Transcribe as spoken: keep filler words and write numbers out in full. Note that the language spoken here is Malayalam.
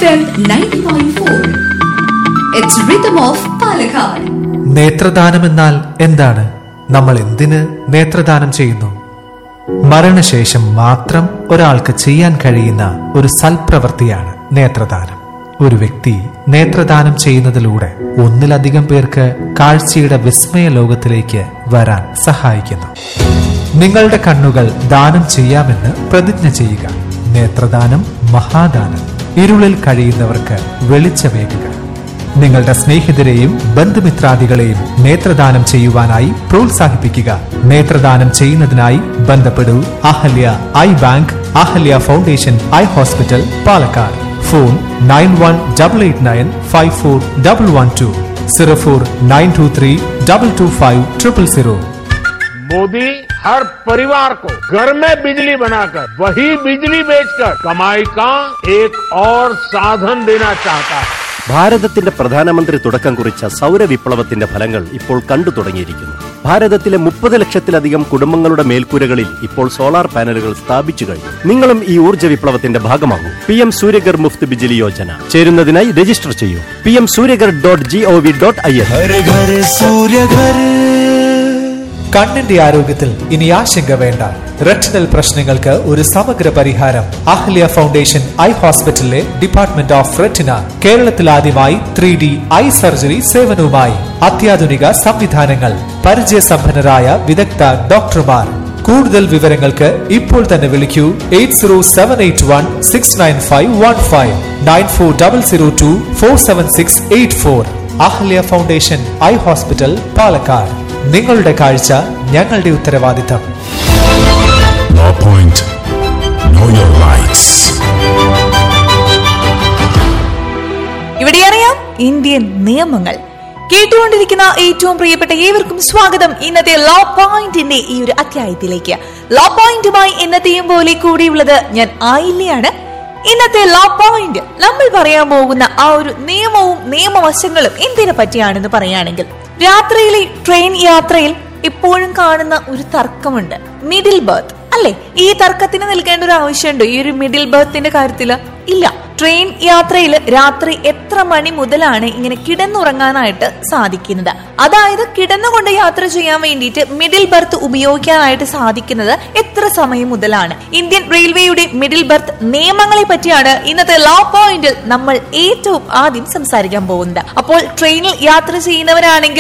F M ninety point four. It's rhythm of Palakkad. നേത്രദാനമെന്നാൽ എന്താണ്? നമ്മൾ എന്തിന് നേത്രദാനം ചെയ്യുന്നു? മരണശേഷം മാത്രം ഒരാൾക്ക് ചെയ്യാൻ കഴിയുന്ന ഒരു സൽപ്രവൃത്തിയാണ് നേത്രദാനം. ഒരു വ്യക്തി നേത്രദാനം ചെയ്യുന്നതിലൂടെ ഒന്നിലധികം പേർക്ക് കാഴ്ചയുടെ വിസ്മയ ലോകത്തിലേക്ക് വരാൻ സഹായിക്കുന്നു. നിങ്ങളുടെ കണ്ണുകൾ ദാനം ചെയ്യാമെന്ന് പ്രതിജ്ഞ ചെയ്യുക. നേത്രദാനം മഹാദാനം. ഇരുളിൽ കഴിയുന്നവർക്ക് വെളിച്ചമേകുക. നിങ്ങളുടെ സ്നേഹിതരെയും ബന്ധുമിത്രാദികളെയും നേത്രദാനം ചെയ്യുവാനായി പ്രോത്സാഹിപ്പിക്കുക. നേത്രദാനം ചെയ്യുന്നതിനായി ബന്ധപ്പെടൂ Ahalya I bank, Ahalya foundation eye hospital, Palakkad. Phone nine one double eight nine five four double one two, zero four nine to three double two five triple zero. Modi हर परिवार को घर में बिजली बनाकर वही बिजली बेचकर कमाई का एक और साधन देना चाहता है. ഭാരതത്തിന്റെ പ്രധാനമന്ത്രി തുടക്കം കുറിച്ച സൗരവിപ്ലവത്തിന്റെ ഫലങ്ങൾ ഇപ്പോൾ കണ്ടു തുടങ്ങിയിരിക്കുന്നു. ഭാരതത്തിലെ മുപ്പത് ലക്ഷത്തിലധികം കുടുംബങ്ങളുടെ മേൽക്കൂരകളിൽ ഇപ്പോൾ സോളാർ പാനലുകൾ സ്ഥാപിച്ചു കഴിഞ്ഞു. നിങ്ങളും ഈ ഊർജ്ജ വിപ്ലവത്തിന്റെ ഭാഗമാകൂ. P M Suryaghar Muft Bijli Yojana ചേരുന്നതിനായി register ചെയ്യൂ. P M Suryaghar dot G O V dot I N. കണ്ണിന്റെ ആരോഗ്യത്തിൽ ഇനി ആശങ്ക വേണ്ട. റെറ്റിനൽ പ്രശ്നങ്ങൾക്ക് ഒരു സമഗ്ര പരിഹാരം അഹല്യ ഫൗണ്ടേഷൻ ഐ ഹോസ്പിറ്റലിലെ ഡിപ്പാർട്ട്മെന്റ് ഓഫ് റെറ്റിന. കേരളത്തിൽ ആദ്യമായി ത്രീ ഡി ഐ സർജറി സേവനവുമായി അത്യാധുനിക സംവിധാനങ്ങൾ, പരിചയസമ്പന്നരായ വിദഗ്ധ ഡോക്ടർമാർ. കൂടുതൽ വിവരങ്ങൾക്ക് ഇപ്പോൾ തന്നെ വിളിക്കൂ eight zero seven eight one six nine five one five, nine four double zero to four seven six eight four. Ahalya foundation eye hospital, Palakkad. നിങ്ങളുടെ കാഴ്ച ഞങ്ങളുടെ ഉത്തരവാദിത്തം. Law Point. Know your rights. ഇവിടെ അറിയാം ഇന്ത്യൻ നിയമങ്ങൾ. കേട്ടുകൊണ്ടിരിക്കുന്ന ഏറ്റവും പ്രിയപ്പെട്ട ഏവർക്കും സ്വാഗതം ഇന്നത്തെ ലോ പോയിന്റിന്റെ ഈ ഒരു അധ്യായത്തിലേക്ക്. ലോ പോയിന്റുമായി എന്നത്തെയും പോലെ കൂടിയുള്ളത് ഞാൻ ആയില്ലയാണ്. ഇന്നത്തെ ലോ പോയിന്റ് നമ്മൾ പറയാൻ പോകുന്ന ആ ഒരു നിയമവും നിയമവശങ്ങളും എന്തിനെ പറ്റിയാണെന്ന് പറയുകയാണെങ്കിൽ, രാത്രിയിലെ ട്രെയിൻ യാത്രയിൽ എപ്പോഴും കാണുന്ന ഒരു തർക്കമുണ്ട്, മിഡിൽ ബർത്ത് അല്ലെ? ഈ തർക്കത്തിന് നിൽക്കേണ്ട ഒരു ആവശ്യമുണ്ടോ ഈ ഒരു മിഡിൽ ബർത്തിന്റെ കാര്യത്തില്? ഇല്ല. ട്രെയിൻ യാത്രയിൽ രാത്രി എത്ര മണി മുതലാണ് ഇങ്ങനെ കിടന്നുറങ്ങാനായിട്ട് സാധിക്കുന്നത്? അതായത് കിടന്നുകൊണ്ട് യാത്ര ചെയ്യാൻ വേണ്ടിയിട്ട് മിഡിൽ ബർത്ത് ഉപയോഗിക്കാനായിട്ട് സാധിക്കുന്നത് എത്ര സമയം മുതലാണ്? ഇന്ത്യൻ റെയിൽവേയുടെ മിഡിൽ ബർത്ത് നിയമങ്ങളെ പറ്റിയാണ് ഇന്നത്തെ ലോ പോയിന്റിൽ നമ്മൾ ഏറ്റവും ആദ്യം സംസാരിക്കാൻ പോകുന്നത്. അപ്പോൾ ട്രെയിനിൽ യാത്ര ചെയ്യുന്നവരാണെങ്കിൽ